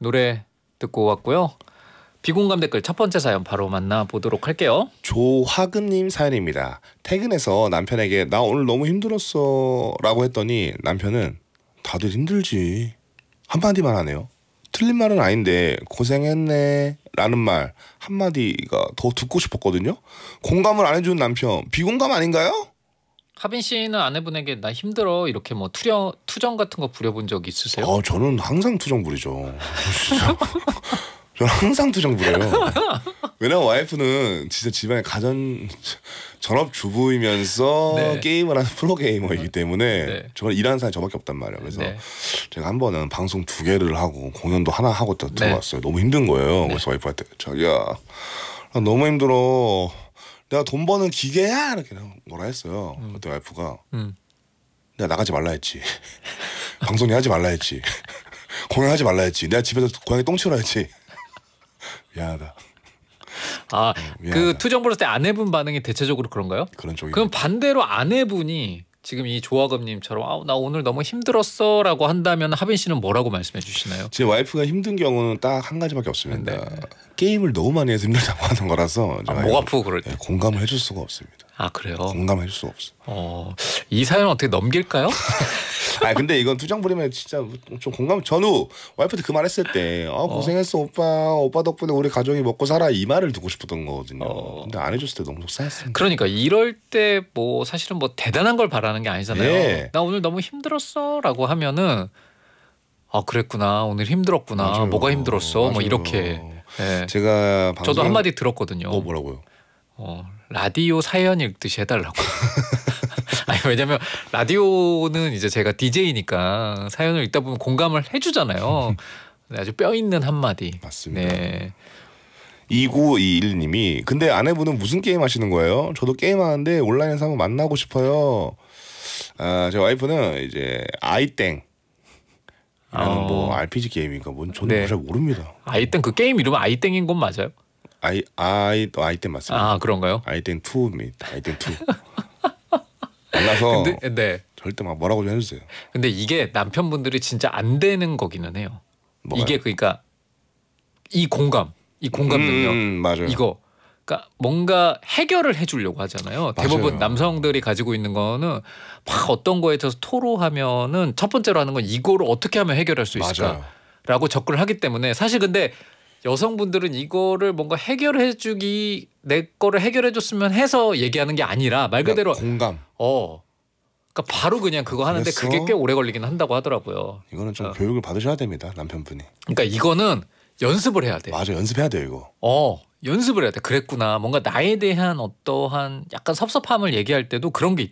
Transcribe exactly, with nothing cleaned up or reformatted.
노래 듣고 왔고요. 비공감 댓글 첫 번째 사연 바로 만나보도록 할게요. 조화근님 사연입니다. 퇴근해서 남편에게 나 오늘 너무 힘들었어 라고 했더니 남편은 다들 힘들지 한마디만 하네요. 틀린 말은 아닌데 고생했네 라는 말 한마디가 더 듣고 싶었거든요. 공감을 안 해주는 남편 비공감 아닌가요? 하빈 씨는 아내분에게 나 힘들어 이렇게 뭐 투정, 투정 같은 거 부려본 적 있으세요? 어, 저는 항상 투정 부리죠. 진짜. 저는 항상 투정 부려요. 왜냐면 와이프는 진짜 집안의 가전 전업 주부이면서 네. 게임을 하는 프로게이머이기 때문에 네. 저는 일하는 사람이 저밖에 없단 말이에요. 그래서 네. 제가 한 번은 방송 두 개를 하고 공연도 하나 하고 또 네. 들어왔어요. 너무 힘든 거예요. 네. 그래서 와이프한테 자기야 나 너무 힘들어. 내가 돈 버는 기계야 이렇게 뭐라 했어요. 음. 그때 와이프가 음. 내가 나가지 말라 했지. 방송에 하지 말라 했지. 공연하지 말라 했지. 내가 집에서 고양이 똥 치우라 했지. 미안하다. 아, 미안하다. 그 투정 부렸을 때 아내분 반응이 대체적으로 그런가요? 그런 쪽이. 그럼 반대로 아내분이 지금 이 조화금님처럼 아, 나 오늘 너무 힘들었어라고 한다면 하빈 씨는 뭐라고 말씀해 주시나요? 제 와이프가 힘든 경우는 딱 한 가지밖에 없습니다. 네. 게임을 너무 많이 해서 힘들다고 하는 거라서 아, 목 아프고 그럴 때. 네, 공감을 해줄 수가 없습니다. 아 그래요? 공감을 해줄 수가 없어. 어, 이 사연 어떻게 넘길까요? 아 근데 이건 투정 부리면 진짜 좀 공감. 전후 와이프한테 그 말했을 때 아, 고생했어 오빠. 오빠 덕분에 우리 가족이 먹고 살아 이 말을 듣고 싶었던 거거든요. 어. 근데 안 해줬을 때 너무 속상했습니다. 그러니까 이럴 때 뭐 사실은 뭐 대단한 걸 바라는 게 아니잖아요. 네. 나 오늘 너무 힘들었어라고 하면은 아 그랬구나 오늘 힘들었구나 맞아요. 뭐가 힘들었어 뭐 맞아요. 이렇게. 네. 제가 방송... 저도 한마디 들었거든요. 어 뭐라고요? 어, 라디오 사연 읽듯이 해달라고. 아니 왜냐면 라디오는 이제 제가 디제이니까 사연을 읽다 보면 공감을 해주잖아요. 아주 뼈 있는 한마디. 맞습니다. 네. 이구이일 님이 근데 아내분은 무슨 게임 하시는 거예요? 저도 게임하는데 온라인에서 한번 만나고 싶어요. 아, 제 와이프는 이제 아이땡 이라는 어. 뭐 알피지 게임인가 뭔 저는 네. 잘 모릅니다. 아이땡 그 게임 이름은 아이땡인 건 맞아요? 아이 아이 아이땡 맞습니다. 아 그런가요? 아이땡 투입니다. 아이땡 투. 만나서 근데 네. 절대 막 뭐라고 좀 해주세요. 근데 이게 남편분들이 진짜 안 되는 거기는 해요. 뭐가요? 이게 그러니까 이 공감, 이 공감 능력, 음, 맞아요. 이거 그러니까 뭔가 해결을 해주려고 하잖아요. 대부분 맞아요. 남성들이 가지고 있는 거는 막 어떤 거에 대해서 토로하면은 첫 번째로 하는 건 이거를 어떻게 하면 해결할 수 있을까라고 맞아요. 접근을 하기 때문에 사실 근데 여성분들은 이거를 뭔가 해결해주기 내 거를 해결해줬으면 해서 얘기하는 게 아니라 말 그대로 공감. 어. 그러니까 바로 그냥 그거 하는데 그랬어? 그게 꽤 오래 걸리긴 한다고 하더라고요. 이거는 좀 어. 교육을 받으셔야 됩니다. 남편분이. 그러니까 이거는 연습을 해야 돼. 맞아 연습해야 돼요 이거. 어, 연습을 해야 돼. 그랬구나. 뭔가 나에 대한 어떠한 약간 섭섭함을 얘기할 때도 그런 게